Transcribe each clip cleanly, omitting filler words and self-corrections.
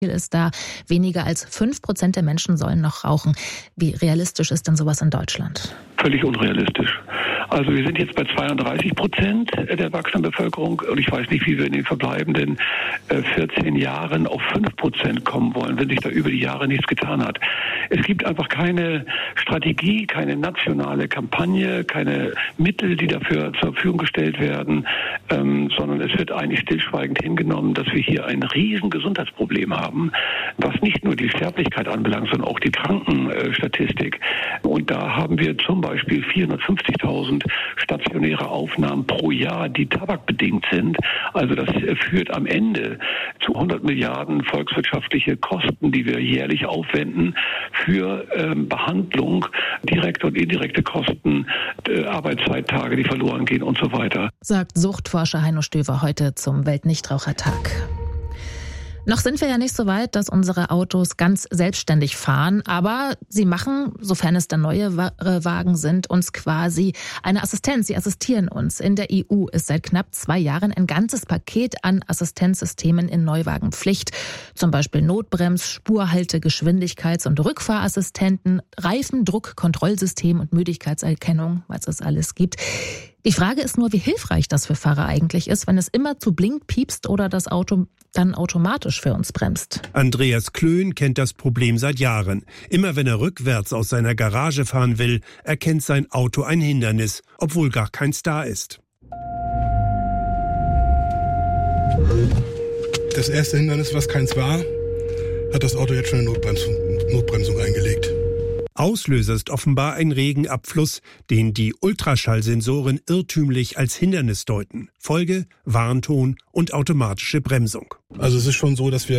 ist da, weniger als 5% der Menschen sollen noch rauchen. Wie realistisch ist denn sowas in Deutschland? Völlig unrealistisch. Also wir sind jetzt bei 32% der erwachsenen Bevölkerung und ich weiß nicht, wie wir in den verbleibenden 14 Jahren auf 5% kommen wollen, wenn sich da über die Jahre nichts getan hat. Es gibt einfach keine Strategie, keine nationale Kampagne, keine Mittel, die dafür zur Verfügung gestellt werden, sondern es wird eigentlich stillschweigend hingenommen, dass wir hier ein riesen Gesundheitsproblem haben, was nicht nur die Sterblichkeit anbelangt, sondern auch die Krankenstatistik. Und da haben wir zum Beispiel 450.000 stationäre Aufnahmen pro Jahr, die tabakbedingt sind. Also das führt am Ende zu 100 Milliarden volkswirtschaftliche Kosten, die wir jährlich aufwenden für Behandlung, direkte und indirekte Kosten, Arbeitszeittage, die verloren gehen und so weiter. Sagt Suchtforscher Heino Stöver heute zum Weltnichtrauchertag. Noch sind wir ja nicht so weit, dass unsere Autos ganz selbstständig fahren, aber sie machen, sofern es dann neue Wagen sind, uns quasi eine Assistenz. Sie assistieren uns. In der EU ist seit knapp 2 Jahren ein ganzes Paket an Assistenzsystemen in Neuwagen Pflicht. Zum Beispiel Notbrems-, Spurhalte-, Geschwindigkeits- und Rückfahrassistenten, Reifendruckkontrollsystem und Müdigkeitserkennung, was es alles gibt. Die Frage ist nur, wie hilfreich das für Fahrer eigentlich ist, wenn es immer zu blink piepst oder das Auto dann automatisch für uns bremst. Andreas Klön kennt das Problem seit Jahren. Immer wenn er rückwärts aus seiner Garage fahren will, erkennt sein Auto ein Hindernis, obwohl gar keins da ist. Das erste Hindernis, was keins war, hat das Auto jetzt schon eine Notbremsung eingelegt. Auslöser ist offenbar ein Regenabfluss, den die Ultraschallsensoren irrtümlich als Hindernis deuten. Folge: Warnton und automatische Bremsung. Also es ist schon so, dass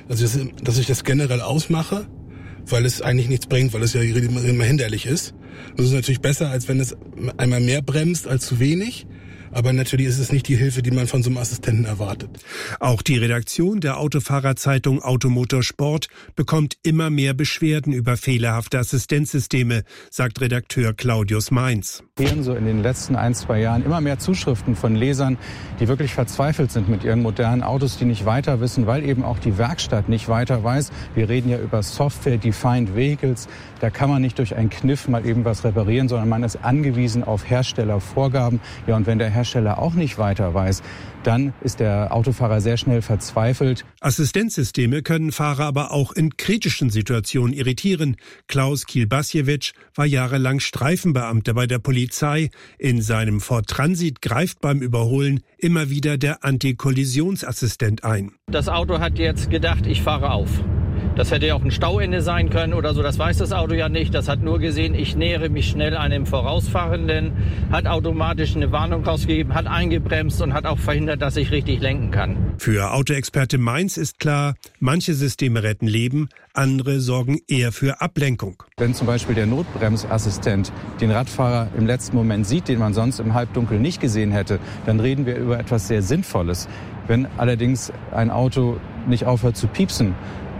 ich das generell ausmache, weil es eigentlich nichts bringt, weil es ja immer hinderlich ist. Das ist natürlich besser, als wenn es einmal mehr bremst als zu wenig. Aber natürlich ist es nicht die Hilfe, die man von so einem Assistenten erwartet. Auch die Redaktion der Autofahrerzeitung Automotor Sport bekommt immer mehr Beschwerden über fehlerhafte Assistenzsysteme, sagt Redakteur Claudius Mainz. So in den letzten 1-2 Jahren immer mehr Zuschriften von Lesern, die wirklich verzweifelt sind mit ihren modernen Autos, die nicht weiter wissen, weil eben auch die Werkstatt nicht weiter weiß. Wir reden ja über Software-Defined Vehicles. Da kann man nicht durch einen Kniff mal eben was reparieren, sondern man ist angewiesen auf Herstellervorgaben. Ja, und wenn der Hersteller auch nicht weiter weiß, dann ist der Autofahrer sehr schnell verzweifelt. Assistenzsysteme können Fahrer aber auch in kritischen Situationen irritieren. Klaus Kielbasjewitsch war jahrelang Streifenbeamter bei der Polizei. In seinem Ford Transit greift beim Überholen immer wieder der Antikollisionsassistent ein. Das Auto hat jetzt gedacht, ich fahre auf. Das hätte ja auch ein Stauende sein können oder so, das weiß das Auto ja nicht. Das hat nur gesehen, ich nähere mich schnell einem Vorausfahrenden, hat automatisch eine Warnung rausgegeben, hat eingebremst und hat auch verhindert, dass ich richtig lenken kann. Für Autoexperte Mainz ist klar, manche Systeme retten Leben, andere sorgen eher für Ablenkung. Wenn zum Beispiel der Notbremsassistent den Radfahrer im letzten Moment sieht, den man sonst im Halbdunkel nicht gesehen hätte, dann reden wir über etwas sehr Sinnvolles. Wenn allerdings ein Auto nicht aufhört zu piepsen,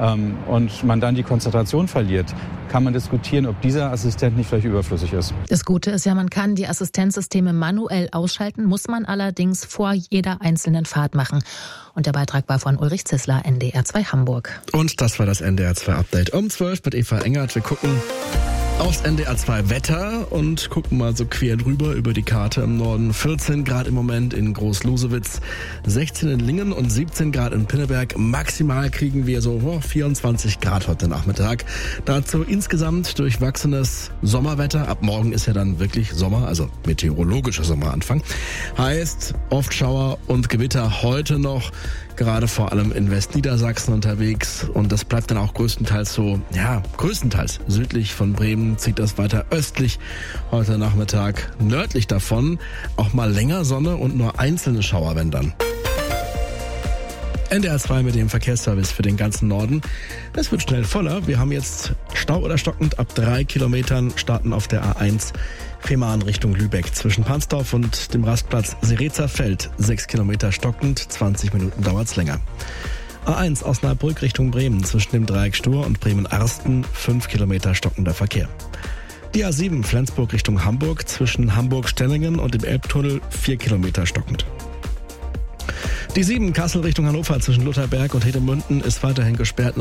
und man dann die Konzentration verliert, kann man diskutieren, ob dieser Assistent nicht vielleicht überflüssig ist. Das Gute ist ja, man kann die Assistenzsysteme manuell ausschalten, muss man allerdings vor jeder einzelnen Fahrt machen. Und der Beitrag war von Ulrich Zissler, NDR 2 Hamburg. Und das war das NDR 2 Update um 12 mit Eva Engert. Wir gucken aufs NDR 2 Wetter und gucken mal so quer drüber über die Karte im Norden. 14 Grad im Moment in Groß-Losewitz, 16 in Lingen und 17 Grad in Pinneberg. Maximal kriegen wir so 24 Grad heute Nachmittag. Dazu insgesamt durchwachsenes Sommerwetter. Ab morgen ist ja dann wirklich Sommer, also meteorologischer Sommeranfang. Heißt oft Schauer und Gewitter heute noch. Gerade vor allem in Westniedersachsen unterwegs. Und das bleibt dann auch größtenteils so, größtenteils südlich von Bremen zieht das weiter östlich. Heute Nachmittag nördlich davon auch mal länger Sonne und nur einzelne Schauer, wenn dann. NDR 2 mit dem Verkehrsservice für den ganzen Norden. Es wird schnell voller. Wir haben jetzt Stau oder stockend ab 3 Kilometern, starten auf der A1 Fehmarn Richtung Lübeck. Zwischen Pansdorf und dem Rastplatz Serezerfeld 6 Kilometer stockend, 20 Minuten dauert's länger. A1 Osnabrück Richtung Bremen, zwischen dem Dreieck Stur und Bremen-Arsten 5 Kilometer stockender Verkehr. Die A7 Flensburg Richtung Hamburg, zwischen Hamburg-Stellingen und dem Elbtunnel 4 Kilometer stockend. Die 7 Kassel Richtung Hannover zwischen Lutherberg und Hedemünden ist weiterhin gesperrt.